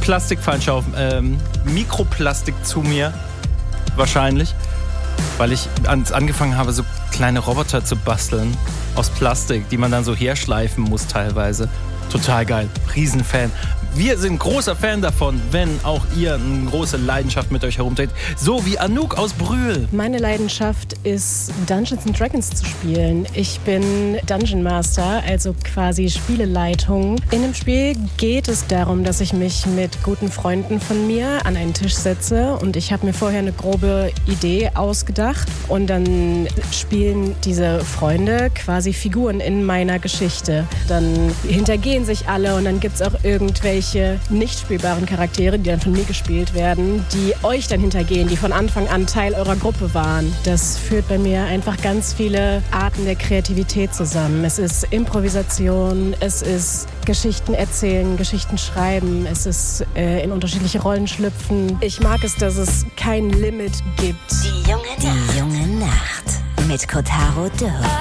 Plastikfeinschaufen, Mikroplastik zu mir. Wahrscheinlich. Weil ich angefangen habe, so kleine Roboter zu basteln aus Plastik, die man dann so herschleifen muss teilweise. Total geil. Riesenfan. Wir sind großer Fan davon, wenn auch ihr eine große Leidenschaft mit euch herumdreht. So wie Anouk aus Brühl. Meine Leidenschaft ist, Dungeons & Dragons zu spielen. Ich bin Dungeon Master, also quasi Spieleleitung. In dem Spiel geht es darum, dass ich mich mit guten Freunden von mir an einen Tisch setze und ich habe mir vorher eine grobe Idee ausgedacht und dann spielen diese Freunde quasi Figuren in meiner Geschichte. Dann hintergehen sich alle und dann gibt es auch irgendwelche nicht spielbaren Charaktere, die dann von mir gespielt werden, die euch dann hintergehen, die von Anfang an Teil eurer Gruppe waren. Das führt bei mir einfach ganz viele Arten der Kreativität zusammen. Es ist Improvisation, es ist Geschichten erzählen, Geschichten schreiben, es ist in unterschiedliche Rollen schlüpfen. Ich mag es, dass es kein Limit gibt. Die junge Nacht mit Kotaro Dürr.